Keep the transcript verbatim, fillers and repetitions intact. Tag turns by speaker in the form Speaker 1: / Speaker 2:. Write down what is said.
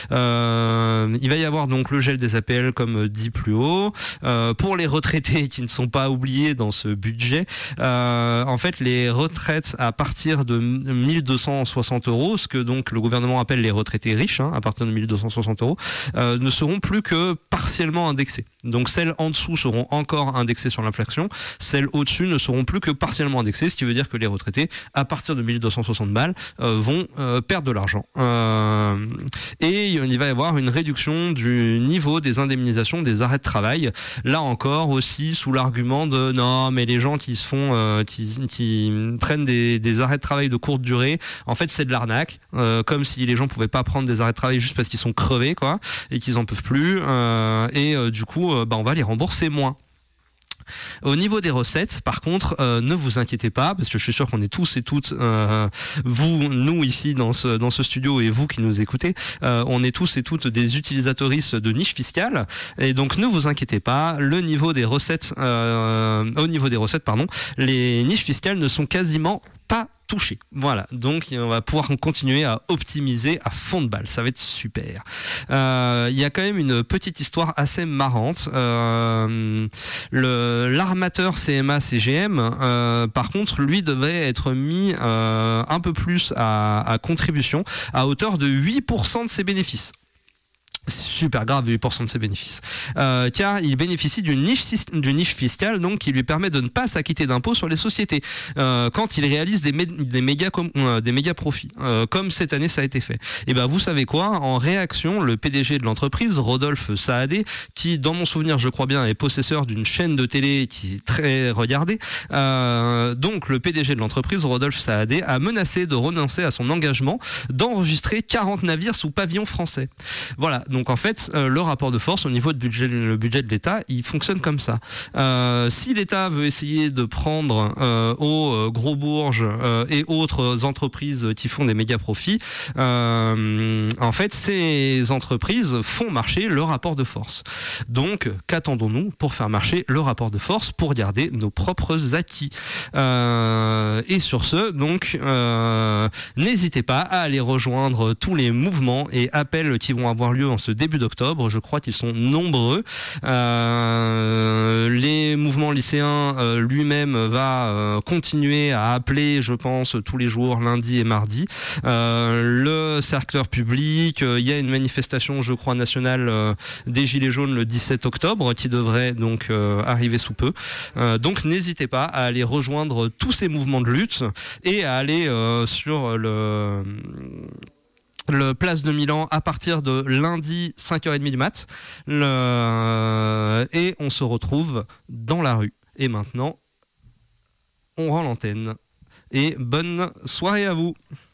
Speaker 1: Euh, il va y avoir donc le gel des A P L comme dit plus haut. Euh, pour les retraités qui ne sont pas oubliés dans ce budget, euh, en fait les retraites à partir de mille deux cent soixante euros, ce que donc le gouvernement appelle les retraités riches, hein, à partir de mille deux cent soixante euros, euh, ne seront plus que partiellement indexées. Donc celles en dessous seront encore indexées sur l'inflation, celles au-dessus ne seront plus que partiellement indexées, ce qui veut dire que les retraités à partir de mille deux cent soixante balles euh, vont euh, perdre de l'argent. Euh, et il va y avoir une réduction du niveau des indemnisations des arrêts de travail. Là encore aussi sous l'argument de non mais les gens qui se font euh, qui, qui prennent des, des arrêts de travail de courte durée, en fait c'est de l'arnaque, euh, comme si les gens pouvaient pas prendre des arrêts de travail juste parce qu'ils sont crevés quoi et qu'ils en peuvent plus euh, et euh, du coup euh, bah on va les rembourser moins. Au niveau des recettes, par contre, euh, ne vous inquiétez pas, parce que je suis sûr qu'on est tous et toutes, euh, vous, nous ici dans ce dans ce studio et vous qui nous écoutez, euh, on est tous et toutes des utilisatrices de niches fiscales, et donc ne vous inquiétez pas, le niveau des recettes, euh, au niveau des recettes, pardon, les niches fiscales ne sont quasiment pas touché. Voilà, donc on va pouvoir continuer à optimiser à fond de balle, ça va être super. Euh, il y a quand même une petite histoire assez marrante. Euh, le l'armateur C M A C G M, euh, par contre, lui devait être mis euh, un peu plus à, à contribution, à hauteur de huit pour cent de ses bénéfices. Super grave, huit pour cent de ses bénéfices. Euh, car il bénéficie d'une niche, d'une niche fiscale donc qui lui permet de ne pas s'acquitter d'impôts sur les sociétés euh, quand il réalise des, mé- des méga com- euh, des méga profits, euh, comme cette année ça a été fait. Et ben vous savez quoi, en réaction, le P D G de l'entreprise, Rodolphe Saadé, qui dans mon souvenir je crois bien est possesseur d'une chaîne de télé qui est très regardée, euh, donc le P D G de l'entreprise, Rodolphe Saadé, a menacé de renoncer à son engagement d'enregistrer quarante navires sous pavillon français. Voilà. Donc en fait, euh, le rapport de force au niveau du budget, le budget de l'État, il fonctionne comme ça. Euh, si l'État veut essayer de prendre euh, aux euh, gros bourges euh, et autres entreprises qui font des méga profits, euh, en fait, ces entreprises font marcher le rapport de force. Donc, qu'attendons-nous pour faire marcher le rapport de force, pour garder nos propres acquis. Euh, et sur ce, donc, euh, n'hésitez pas à aller rejoindre tous les mouvements et appels qui vont avoir lieu en ce début d'octobre. Je crois qu'ils sont nombreux. Euh, les mouvements lycéens euh, lui-même va euh, continuer à appeler, je pense, tous les jours, lundi et mardi. Euh, le cercle public, il euh, y a une manifestation, je crois, nationale euh, des Gilets jaunes le dix-sept octobre qui devrait donc euh, arriver sous peu. Euh, donc n'hésitez pas à aller rejoindre tous ces mouvements de lutte et à aller euh, sur le le Place de Milan à partir de lundi cinq heures trente du mat. Le... Et on se retrouve dans la rue. Et maintenant, on rend l'antenne. Et bonne soirée à vous.